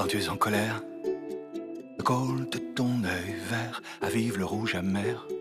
Quand tu es en colère, le col de ton œil vert avive le rouge amer.